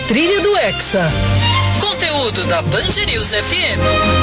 trilha do Hexa. Conteúdo da Band News FM.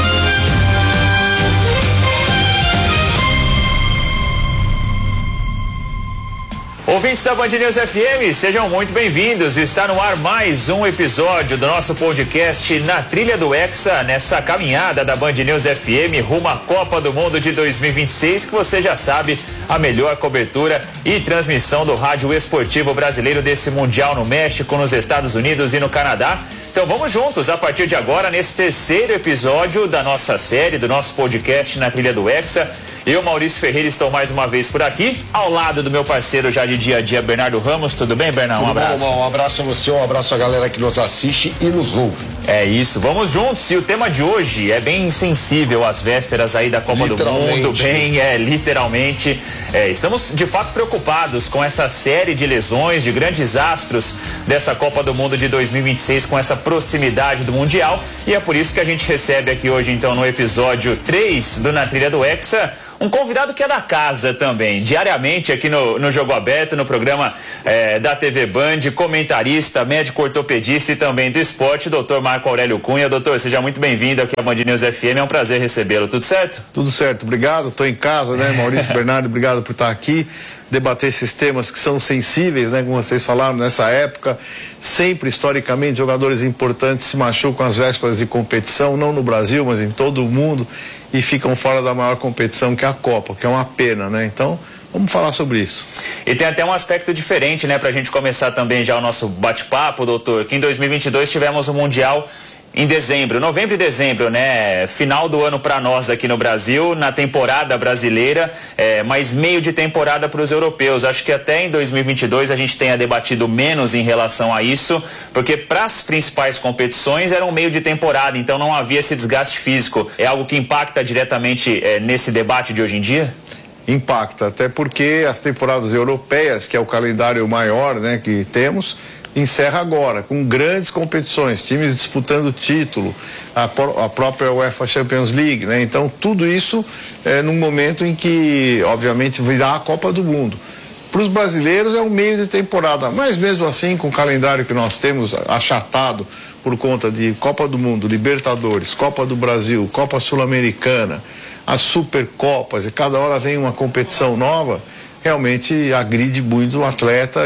Ouvintes da Band News FM, sejam muito bem-vindos. Está no ar mais um episódio do nosso podcast Na Trilha do Hexa, nessa caminhada da Band News FM rumo à Copa do Mundo de 2026, que você já sabe, a melhor cobertura e transmissão do rádio esportivo brasileiro desse Mundial no México, nos Estados Unidos e no Canadá. Então vamos juntos, a partir de agora, nesse terceiro episódio da nossa série, do nosso podcast Na Trilha do Hexa. Eu, Maurício Ferreira, estou mais uma vez por aqui, ao lado do meu parceiro já de dia a dia, Bernardo Ramos. Tudo bem, Bernardo? Um abraço. Bom, um abraço a você, um abraço a galera que nos assiste e nos ouve. É isso, vamos juntos. E o tema de hoje é bem sensível às vésperas aí da Copa do Mundo, literalmente. Estamos de fato preocupados com essa série de lesões de grandes astros dessa Copa do Mundo de 2026, com essa proximidade do Mundial. E é por isso que a gente recebe aqui hoje, então, no episódio 3 do Na Trilha do Hexa, um convidado que é da casa também, diariamente aqui no Jogo Aberto, no programa da TV Band, comentarista, médico ortopedista e também do esporte, doutor Marco Aurélio Cunha. Doutor, seja muito bem-vindo aqui à Band News FM, é um prazer recebê-lo, tudo certo? Tudo certo, obrigado, estou em casa, né, Maurício, Bernardo, obrigado por estar aqui, debater esses temas que são sensíveis, né, como vocês falaram, nessa época, sempre, historicamente, jogadores importantes se machucam às vésperas de competição, não no Brasil, mas em todo o mundo, e ficam fora da maior competição, que é a Copa, que é uma pena, né? Então, vamos falar sobre isso. E tem até um aspecto diferente, né, pra gente começar também já o nosso bate-papo, doutor, que em 2022 tivemos o Mundial em dezembro, novembro e dezembro, né? Final do ano para nós aqui no Brasil, na temporada brasileira, mas meio de temporada para os europeus. Acho que até em 2022 a gente tenha debatido menos em relação a isso, porque para as principais competições era um meio de temporada, então não havia esse desgaste físico. É algo que impacta diretamente nesse debate de hoje em dia? Impacta, até porque as temporadas europeias, que é o calendário maior, né, que temos, encerra agora, com grandes competições, times disputando título, a própria UEFA Champions League, né? Então tudo isso num momento em que, obviamente, virá a Copa do Mundo. Para os brasileiros é um meio de temporada, mas mesmo assim, com o calendário que nós temos achatado por conta de Copa do Mundo, Libertadores, Copa do Brasil, Copa Sul-Americana, as Supercopas, e cada hora vem uma competição nova, realmente agride muito o atleta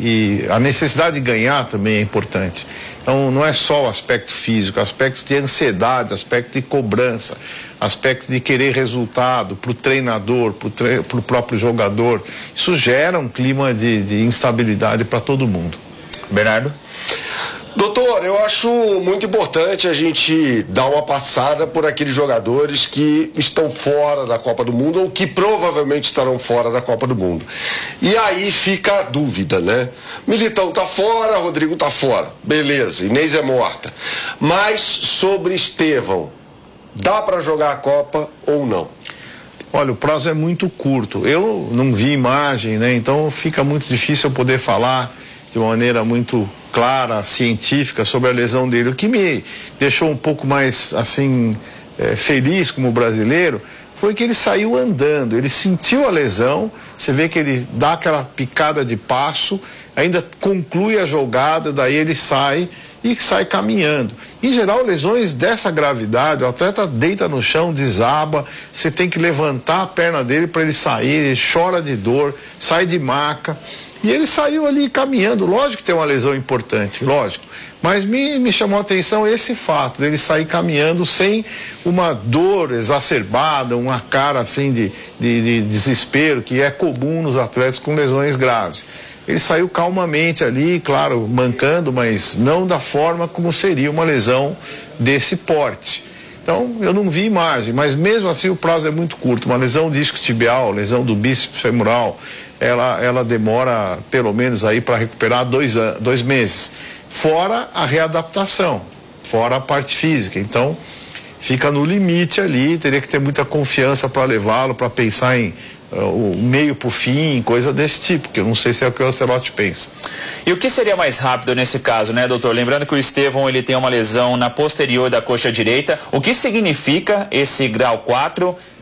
e a necessidade de ganhar também é importante. Então não é só o aspecto físico, aspecto de ansiedade, aspecto de cobrança, aspecto de querer resultado para o treinador, para o próprio jogador. Isso gera um clima de instabilidade para todo mundo. Bernardo? Doutor, eu acho muito importante a gente dar uma passada por aqueles jogadores que estão fora da Copa do Mundo ou que provavelmente estarão fora da Copa do Mundo. E aí fica a dúvida, né? Militão tá fora, Rodrigo tá fora. Beleza, Inês é morta. Mas sobre Estevão, dá para jogar a Copa ou não? Olha, o prazo é muito curto. Eu não vi imagem, né? Então fica muito difícil eu poder falar de uma maneira muito clara, científica sobre a lesão dele. O que me deixou um pouco mais, assim, feliz como brasileiro, foi que ele saiu andando, ele sentiu a lesão, você vê que ele dá aquela picada de passo, ainda conclui a jogada, daí ele sai e sai caminhando. Em geral, lesões dessa gravidade, o atleta deita no chão, desaba, você tem que levantar a perna dele para ele sair, ele chora de dor, sai de maca. E ele saiu ali caminhando, lógico que tem uma lesão importante, lógico, mas me chamou a atenção esse fato dele sair caminhando sem uma dor exacerbada, uma cara assim de desespero, que é comum nos atletas com lesões graves. Ele saiu calmamente ali, claro, mancando, mas não da forma como seria uma lesão desse porte. Então, eu não vi imagem, mas mesmo assim o prazo é muito curto. Uma lesão disco-tibial, lesão do bíceps femoral, ela demora pelo menos aí para recuperar 2 meses. Fora a readaptação, fora a parte física. Então, fica no limite ali, teria que ter muita confiança para levá-lo, para pensar em o meio pro fim, coisa desse tipo, que eu não sei se é o que o Ancelotti pensa. E o que seria mais rápido nesse caso, né, doutor? Lembrando que o Estevão, ele tem uma lesão na posterior da coxa direita. O que significa esse grau 4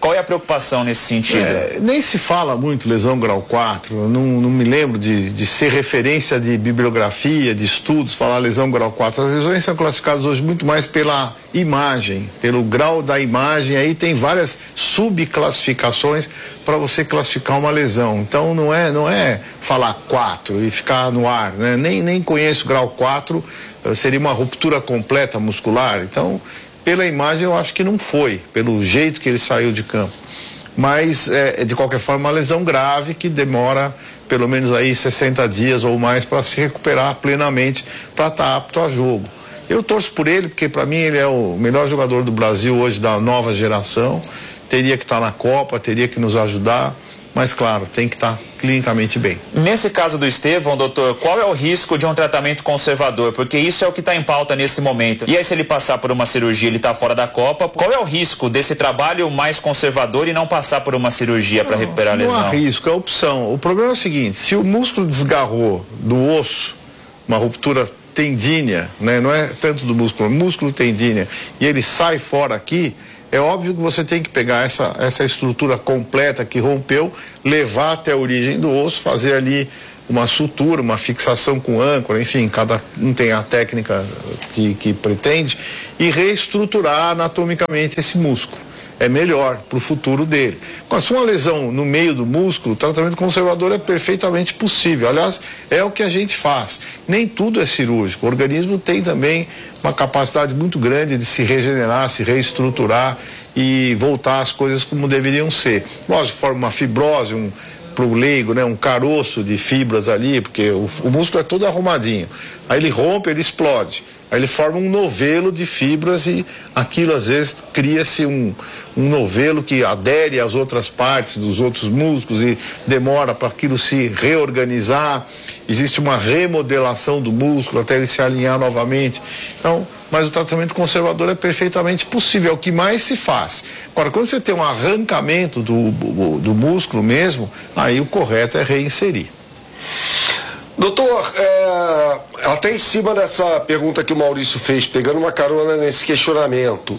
Qual é a preocupação nesse sentido? Nem se fala muito lesão grau 4, não me lembro de ser referência de bibliografia, de estudos, falar lesão grau 4. As lesões são classificadas hoje muito mais pela imagem, pelo grau da imagem, aí tem várias subclassificações para você classificar uma lesão. Então não é falar 4 e ficar no ar, né? Nem conheço grau 4, seria uma ruptura completa muscular. Então, pela imagem eu acho que não foi, pelo jeito que ele saiu de campo. Mas, de qualquer forma, uma lesão grave que demora pelo menos aí 60 dias ou mais para se recuperar plenamente, para estar apto a jogo. Eu torço por ele, porque para mim ele é o melhor jogador do Brasil hoje, da nova geração. Teria que estar na Copa, teria que nos ajudar, mas claro, tem que estar clinicamente bem. Nesse caso do Estevão, doutor, qual é o risco de um tratamento conservador? Porque isso é o que está em pauta nesse momento. E aí, se ele passar por uma cirurgia, ele está fora da Copa, qual é o risco desse trabalho mais conservador e não passar por uma cirurgia para recuperar a lesão? Não há risco, é opção. O problema é o seguinte, se o músculo desgarrou do osso, uma ruptura tendínea, né? Não é tanto do músculo tendínea, e ele sai fora aqui, é óbvio que você tem que pegar essa estrutura completa que rompeu, levar até a origem do osso, fazer ali uma sutura, uma fixação com âncora, enfim, cada um tem a técnica que pretende, e reestruturar anatomicamente esse músculo. É melhor para o futuro dele. Mas se uma lesão no meio do músculo, o tratamento conservador é perfeitamente possível. Aliás, é o que a gente faz. Nem tudo é cirúrgico. O organismo tem também uma capacidade muito grande de se regenerar, se reestruturar e voltar às coisas como deveriam ser. Lógico, forma uma fibrose, para o leigo, né, um caroço de fibras ali, porque o músculo é todo arrumadinho. Aí ele rompe, ele explode. Aí ele forma um novelo de fibras e aquilo às vezes cria-se um novelo que adere às outras partes dos outros músculos e demora para aquilo se reorganizar. Existe uma remodelação do músculo até ele se alinhar novamente. Então, mas o tratamento conservador é perfeitamente possível, é o que mais se faz. Agora, quando você tem um arrancamento do músculo mesmo, aí o correto é reinserir. Doutor, até em cima dessa pergunta que o Maurício fez, pegando uma carona nesse questionamento,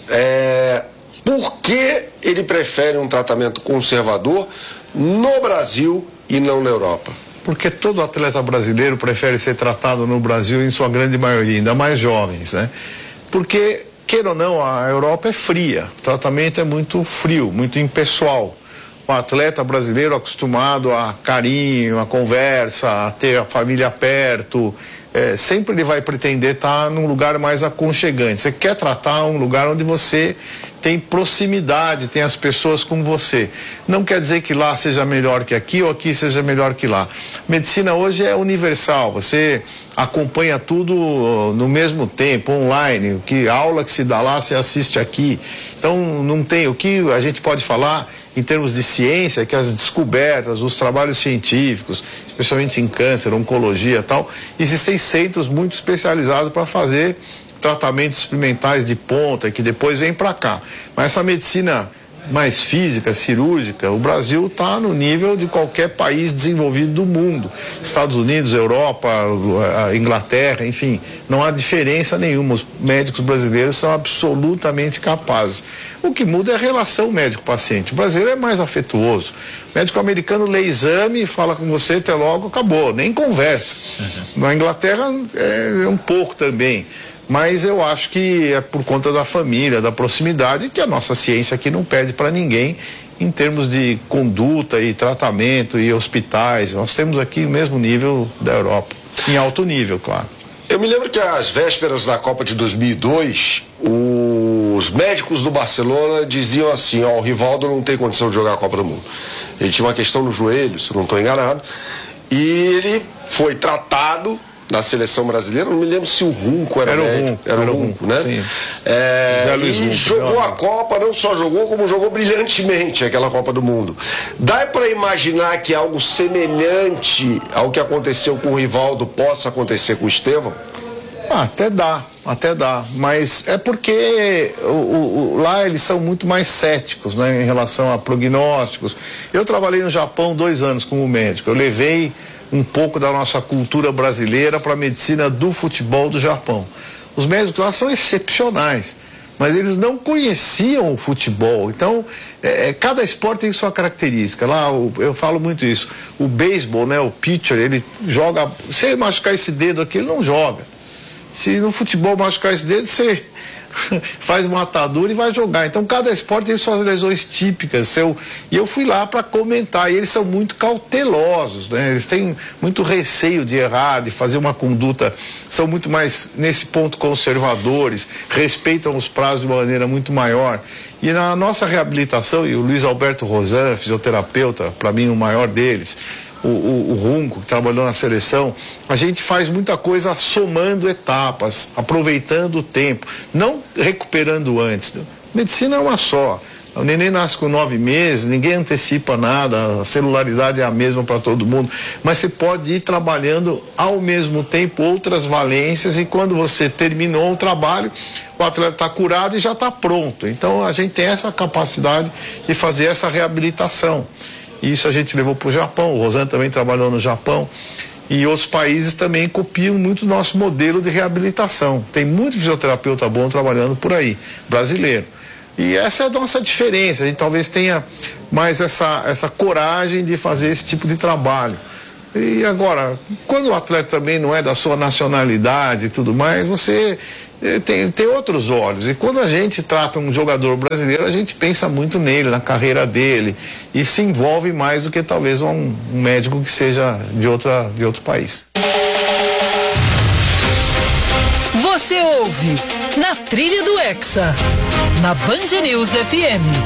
por que ele prefere um tratamento conservador no Brasil e não na Europa? Porque todo atleta brasileiro prefere ser tratado no Brasil, em sua grande maioria, ainda mais jovens, né? Porque, queira ou não, a Europa é fria, o tratamento é muito frio, muito impessoal. O atleta brasileiro acostumado a carinho, a conversa, a ter a família perto, sempre ele vai pretender estar num lugar mais aconchegante. Você quer tratar um lugar onde você tem proximidade, tem as pessoas com você. Não quer dizer que lá seja melhor que aqui ou aqui seja melhor que lá. Medicina hoje é universal, você acompanha tudo no mesmo tempo, online, a aula que se dá lá, você assiste aqui. Então não tem, o que a gente pode falar em termos de ciência, que as descobertas, os trabalhos científicos, especialmente em câncer, oncologia e tal, existem centros muito especializados para fazer tratamentos experimentais de ponta, que depois vem para cá. Mas essa medicina mais física, cirúrgica, o Brasil está no nível de qualquer país desenvolvido do mundo. Estados Unidos, Europa, Inglaterra, enfim, não há diferença nenhuma. Os médicos brasileiros são absolutamente capazes. O que muda é a relação médico-paciente. O brasileiro é mais afetuoso. O médico americano lê exame, fala com você, até logo, acabou, nem conversa. Na Inglaterra é um pouco também. Mas eu acho que é por conta da família, da proximidade, que a nossa ciência aqui não perde para ninguém em termos de conduta e tratamento e hospitais. Nós temos aqui o mesmo nível da Europa, em alto nível, claro. Eu me lembro que às vésperas da Copa de 2002, os médicos do Barcelona diziam assim, o Rivaldo não tem condição de jogar a Copa do Mundo. Ele tinha uma questão no joelho, se eu não estou enganado, e ele foi tratado na seleção brasileira, não me lembro se o Runco era médico. Era o Runco, né? Sim. E jogou a Copa, não só jogou, como jogou brilhantemente aquela Copa do Mundo. Dá para imaginar que algo semelhante ao que aconteceu com o Rivaldo possa acontecer com o Estevão? Até dá, mas é porque lá eles são muito mais céticos, né, em relação a prognósticos. Eu trabalhei no Japão 2 anos como médico, eu levei um pouco da nossa cultura brasileira para a medicina do futebol do Japão. Os médicos lá são excepcionais. mas eles não conheciam o futebol. Então, cada esporte tem sua característica. Lá, eu falo muito isso. O beisebol, né, o pitcher, ele joga. Se ele machucar esse dedo aqui, ele não joga. Se no futebol machucar esse dedo, você faz uma atadura e vai jogar. Então, cada esporte tem suas lesões típicas. E eu fui lá para comentar. E eles são muito cautelosos, né? Eles têm muito receio de errar, de fazer uma conduta. São muito mais, nesse ponto, conservadores. Respeitam os prazos de uma maneira muito maior. E na nossa reabilitação, e o Luiz Alberto Rosan, fisioterapeuta, para mim o maior deles, o Runco, que trabalhou na seleção, a gente faz muita coisa somando etapas, aproveitando o tempo, não recuperando antes. Medicina é uma só. O neném nasce com 9 meses, ninguém antecipa nada, a celularidade é a mesma para todo mundo, mas você pode ir trabalhando ao mesmo tempo outras valências, e quando você terminou o trabalho, o atleta está curado e já está pronto. Então a gente tem essa capacidade de fazer essa reabilitação. Isso a gente levou para o Japão, o Rosan também trabalhou no Japão, e outros países também copiam muito o nosso modelo de reabilitação. Tem muito fisioterapeuta bom trabalhando por aí, brasileiro. E essa é a nossa diferença, a gente talvez tenha mais essa coragem de fazer esse tipo de trabalho. E agora, quando o atleta também não é da sua nacionalidade e tudo mais, você tem outros olhos. E quando a gente trata um jogador brasileiro, a gente pensa muito nele, na carreira dele, e se envolve mais do que talvez um médico que seja de outro país. Você ouve Na Trilha do Hexa, na Band News FM.